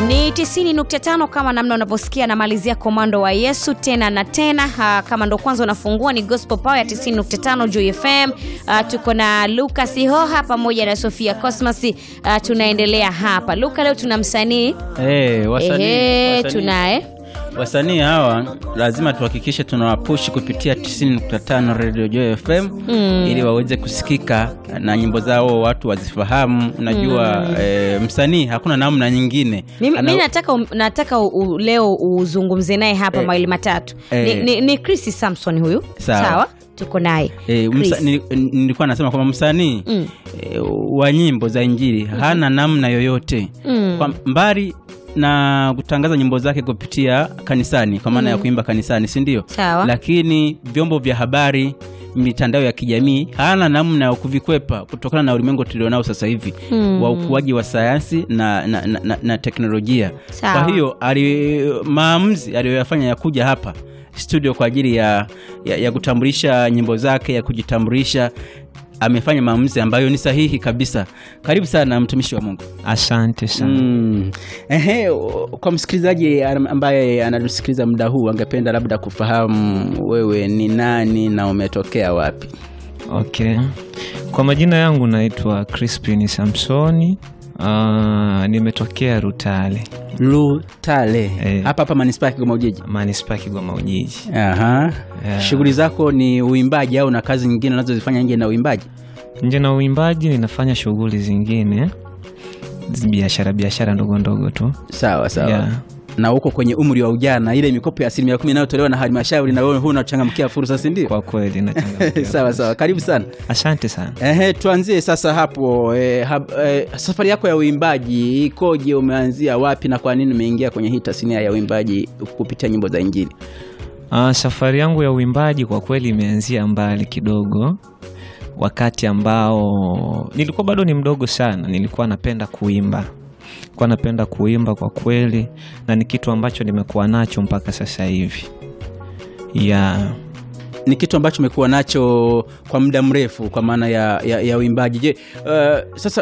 Ni 90.5 kama namna unavyosikia, na malizia Komando wa Yesu tena na tena. Kama ndo kwanza unafungua, ni Gospel Power ya 90.5 Joy FM. Tuko na Lucas Hoha pamoja na Sofia Cosmas. Tunaendelea hapa. Luka, leo tuna msanii. Wasanii tunaye. Wasanii hawa lazima tuhakikishe tunawapush kupitia 90.5 Radio Joy FM ili waweze kusikika na nyimbo zao watu wazifahamu. Unajua msanii hakuna namna nyingine. Mimi nataka leo uzungumze naye hapa mawili matatu. Ni Chris Samson huyu. Sawa? Tuko naye. Nilikuwa nasema kwamba msanii wa nyimbo za Injili hana namna yoyote. Kwa mbali na kutangaza nyimbo zake kupitia kanisani, kwa maana ya kuimba kanisani, si ndio? Lakini vyombo vya habari, mitandao ya kijamii hana namna ya kuvikwepa kutokana na ulimwengu tulionao sasa hivi wa ukuaji wa sayansi na teknolojia. Kwa hiyo maamuzi aliyoyafanya ya kuja hapa studio kwa ajili ya kutambulisha nyimbo zake, ya kujitambulisha, amefanya maamuzi ambayo ni sahihi kabisa. Karibu sana mtumishi wa Mungu. Asante sana. Kwa msikilizaji ambaye anatusikiliza muda huu, angependa labda kufahamu wewe ni nani na umetokea wapi? Okay. Kwa majina yangu naitwa Crispin Samsoni. Nimetokea Rutale. Hapa Manispaa ya Kigoma Ujiji. Manispaa ya Kigoma Ujiji. Shughuli zako ni uimbaji au na kazi nyingine unazozifanya nje na uimbaji? Nje na uimbaji ninafanya shughuli zingine, biashara ndogo ndogo tu. Sawa. Na huko kwenye umri wa ujana, ile mikopo ya 10% inayotolewa na halmashauri, na wewe unachangamkia fursa, si ndio? Kwa kweli nachangamkia. Sawa. Karibu sana. Asante sana. Tuanzie sasa hapo. Safari yako ya uimbaji ikoje? Umeanzia wapi na kwa nini umeingia kwenye hii tasnia ya uimbaji kupitia nyimbo za Injili? Safari yangu ya uimbaji kwa kweli imeanzia mbali kidogo. Wakati ambao nilikuwa bado ni mdogo sana, nilikuwa napenda kuimba. Kwa kweli, na ni kitu ambacho nimekuwa nacho mpaka sasa hivi. Ni kitu ambacho umekuwa nacho kwa muda mrefu kwa maana ya uimbaji. Je, sasa